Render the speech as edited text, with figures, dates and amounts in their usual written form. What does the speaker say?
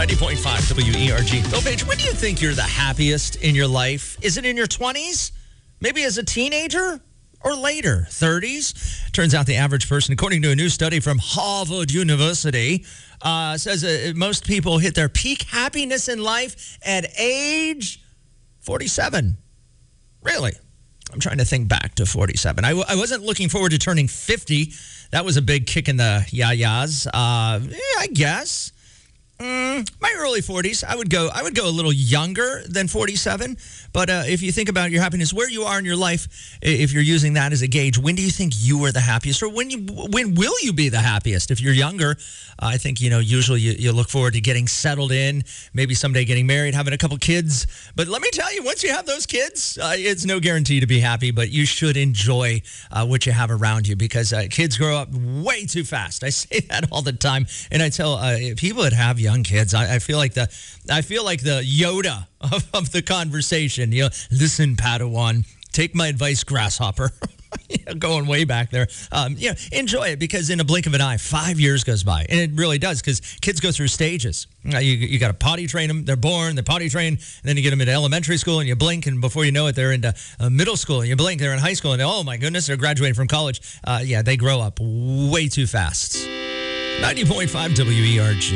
90.5 WERG. Bill Page, when do you think you're the happiest in your life? Is it in your 20s? Maybe as a teenager? Or later, 30s? Turns out the average person, according to a new study from Harvard University, says most people hit their peak happiness in life at age 47. Really? I'm trying to think back to 47. I wasn't looking forward to turning 50. That was a big kick in the yayas. I guess. My early 40s, I would go a little younger than 47. But if you think about your happiness, where you are in your life, if you're using that as a gauge, when do you think you are the happiest, or when will you be the happiest? If you're younger, I think usually you look forward to getting settled in, maybe someday getting married, having a couple kids. But let me tell you, once you have those kids, it's no guarantee to be happy. But you should enjoy what you have around you, because kids grow up way too fast. I say that all the time, and I tell people that have young kids, I feel like the Yoda of the conversation. Listen, Padawan, take my advice, grasshopper. Going way back there. Enjoy it, because in a blink of an eye, 5 years goes by, and it really does, because kids go through stages. You got to potty train them. They're born, they potty train, and then you get them into elementary school, and you blink, and before you know it, they're into middle school, and you blink, they're in high school, and oh my goodness, they're graduating from college. They grow up way too fast. 90.5 WERG.